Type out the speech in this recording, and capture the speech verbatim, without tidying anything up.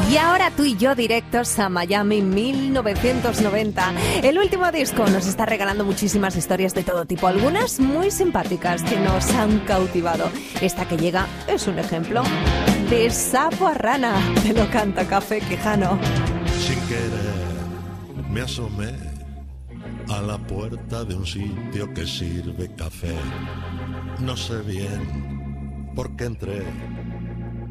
Y ahora tú y yo directos a Miami mil novecientos noventa. El último disco nos está regalando muchísimas historias de todo tipo, algunas muy simpáticas que nos han cautivado. Esta que llega es un ejemplo. De sapo a rana, te lo canta Café Quijano. Sin querer me asomé a la puerta de un sitio que sirve café. No sé bien por qué entré,